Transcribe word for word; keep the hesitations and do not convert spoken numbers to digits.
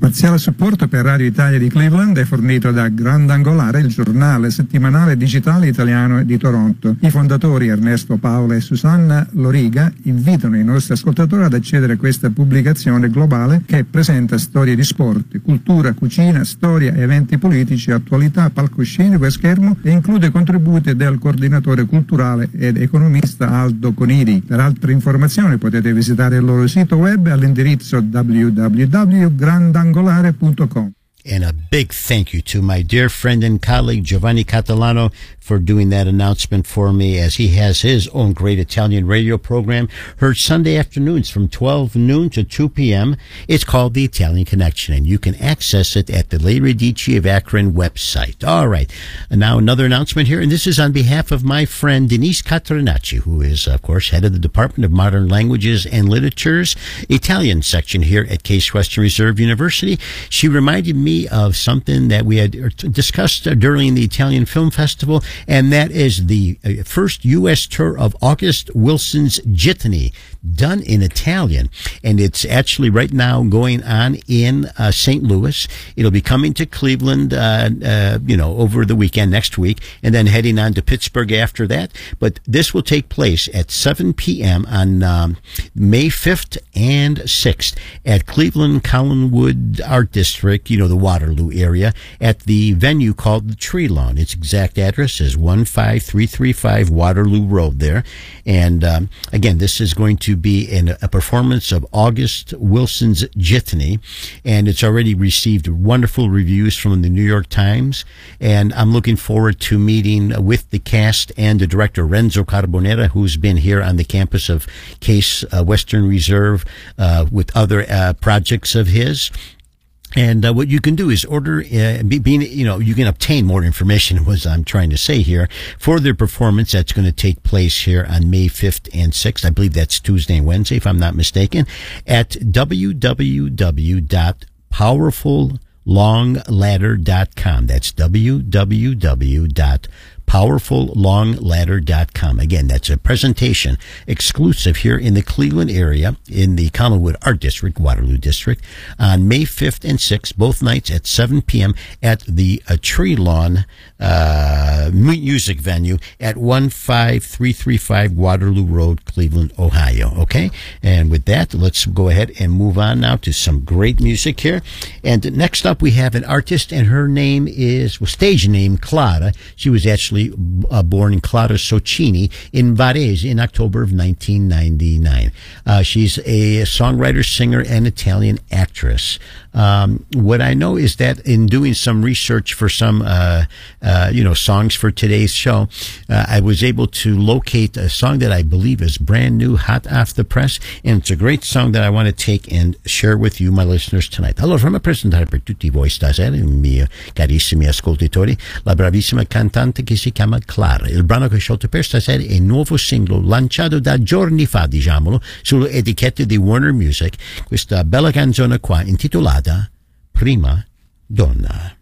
Parziale supporto per Radio Italia di Cleveland è fornito da Grandangolare, il giornale settimanale digitale italiano di Toronto. I fondatori Ernesto, Paola e Susanna Loriga invitano i nostri ascoltatori ad accedere a questa pubblicazione globale che presenta storie di sport, cultura, cucina, storia, eventi politici, attualità, palcoscenico e schermo e include contributi del coordinatore culturale ed economista Aldo Coniri. Per altre informazioni potete visitare il loro sito web all'indirizzo w w w punto grandangolare punto com. And a big thank you to my dear friend and colleague Giovanni Catalano for doing that announcement for me, as he has his own great Italian radio program heard Sunday afternoons from twelve noon to two p.m. It's called The Italian Connection, and you can access it at the Le Radici of Akron website. All right. And now another announcement here, and this is on behalf of my friend Denise Catronacci, who is, of course, head of the Department of Modern Languages and Literature's Italian section here at Case Western Reserve University. She reminded me of something that we had discussed during the Italian Film Festival, and that is the first U S tour of August Wilson's Jitney, done in Italian. And it's actually right now going on in uh, Saint Louis. It'll be coming to Cleveland, uh, uh, you know, over the weekend next week, and then heading on to Pittsburgh after that. But this will take place at seven p.m. on um, May fifth and sixth at Cleveland Collinwood Art District, you know, the Waterloo area, at the venue called the Tree Lawn. Its exact address is one five three three five Waterloo Road there. And um, again, this is going to be in a performance of August Wilson's Jitney, and it's already received wonderful reviews from the New York Times. And I'm looking forward to meeting with the cast and the director Renzo Carbonera, who's been here on the campus of Case uh, Western Reserve uh, with other uh, projects of his. And uh, what you can do is order, uh, be, being, you know, you can obtain more information, was I'm trying to say here, for their performance that's going to take place here on May fifth and sixth. I believe that's Tuesday and Wednesday, if I'm not mistaken, at w w w dot powerful long ladder dot com. That's w w w dot powerful long ladder dot com. Again, that's a presentation exclusive here in the Cleveland area, in the Collinwood Art District, Waterloo District, on May fifth and sixth, both nights at seven p.m. at the uh, Tree Lawn uh, music venue at one five three three five Waterloo Road, Cleveland, Ohio. Okay? And with that, let's go ahead and move on now to some great music here. And next up, we have an artist, and her name is, well, stage name, Clara. She was actually Uh, born in Clara Socini in Varese in October of nineteen ninety-nine. Uh, she's a songwriter, singer, and Italian actress. Um, what I know is that in doing some research for some, uh, uh, you know, songs for today's show, uh, I was able to locate a song that I believe is brand new, hot off the press, and it's a great song that I want to take and share with you, my listeners, tonight. Allora, fammi presentare per tutti voi stasera, i miei carissimi ascoltatori, la bravissima cantante che si chiama Clara. Il brano che ho scelto per stasera è il nuovo singolo lanciato da giorni fa, diciamolo, sulle etichette di Warner Music, questa bella canzone qua intitolata Prima Donna.